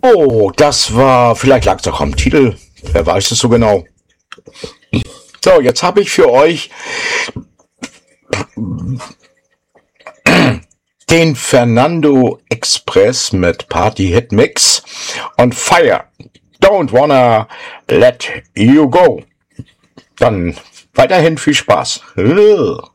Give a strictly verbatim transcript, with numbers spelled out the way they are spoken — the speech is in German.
Oh, das war, vielleicht lag es auch am Titel, wer weiß es so genau. So, jetzt habe ich für euch den Fernando Express mit Party Hit Mix und Fire. Don't wanna let you go. Dann weiterhin viel Spaß.